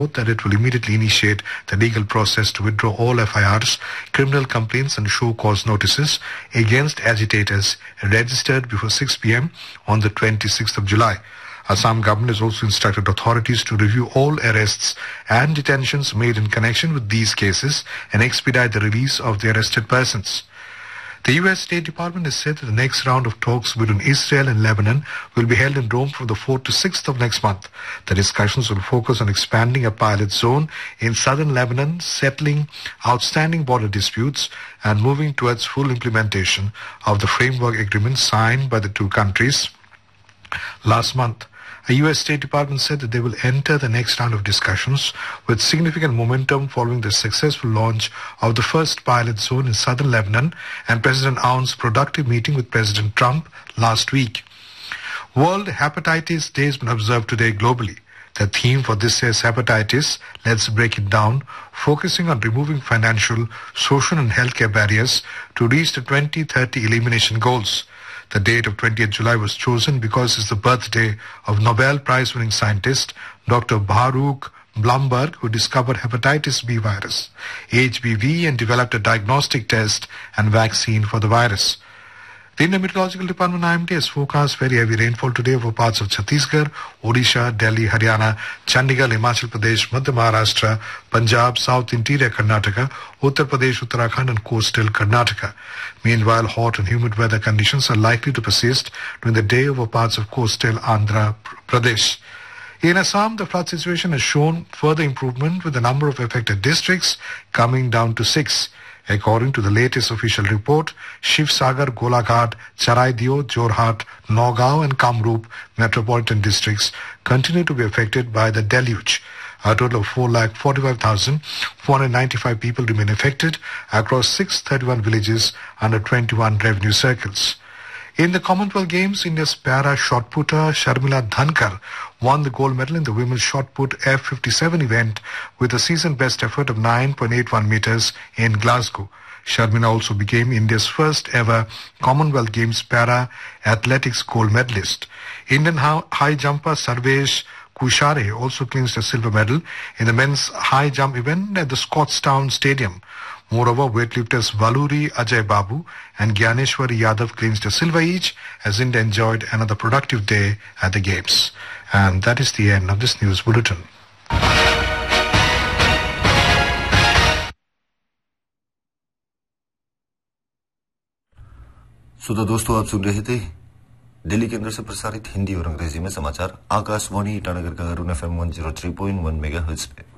that it will immediately initiate the legal process to withdraw all FIRs, criminal complaints and show cause notices against agitators registered before 6 p.m. on the 26th of July. Assam government has also instructed authorities to review all arrests and detentions made in connection with these cases and expedite the release of the arrested persons. The U.S. State Department has said that the next round of talks between Israel and Lebanon will be held in Rome from the 4th to 6th of next month. The discussions will focus on expanding a pilot zone in southern Lebanon, settling outstanding border disputes, and moving towards full implementation of the framework agreement signed by the two countries last month. A U.S. State Department said that they will enter the next round of discussions with significant momentum following the successful launch of the first pilot zone in southern Lebanon and President Aoun's productive meeting with President Trump last week. World Hepatitis Day has been observed today globally. The theme for this year's hepatitis, Let's Break It Down, focusing on removing financial, social and healthcare barriers to reach the 2030 elimination goals. The date of 20th July was chosen because it's the birthday of Nobel Prize-winning scientist Dr. Baruch Blumberg, who discovered hepatitis B virus, HBV, and developed a diagnostic test and vaccine for the virus. The Indian Meteorological Department IMD has forecast very heavy rainfall today over parts of Chhattisgarh, Odisha, Delhi, Haryana, Chandigarh, Himachal Pradesh, Madhya Maharashtra, Punjab, South Interior Karnataka, Uttar Pradesh, Uttarakhand and coastal Karnataka. Meanwhile, hot and humid weather conditions are likely to persist during the day over parts of coastal Andhra Pradesh. In Assam, the flood situation has shown further improvement with the number of affected districts coming down to 6. According to the latest official report, Shivsagar, Golaghat, Charaidio, Jorhat, Nagaon and Kamrup metropolitan districts continue to be affected by the deluge. A total of 4,45,495 people remain affected across 631 villages under 21 revenue circles. In the Commonwealth Games, India's para shot putter Sharmila Dhankar won the gold medal in the women's shot put F57 event with a season best effort of 9.81 meters in Glasgow. Sharmila also became India's first ever Commonwealth Games para athletics gold medalist. Indian high jumper Sarvesh Kushare also clinched a silver medal in the men's high jump event at the Scotstown Stadium. Moreover, weightlifters Valuri Ajay Babu and Gyaneshwari Yadav clinched a silver each as India enjoyed another productive day at the Games. And that is the end of this news bulletin. तो दोस्तों, आप सुन रहे थे दिल्ली केंद्र से प्रसारित हिंदी और अंग्रेजी में समाचार आकाशवाणी ईटानगर का अरुण FM 103.1 मेगाहर्ट्ज पे।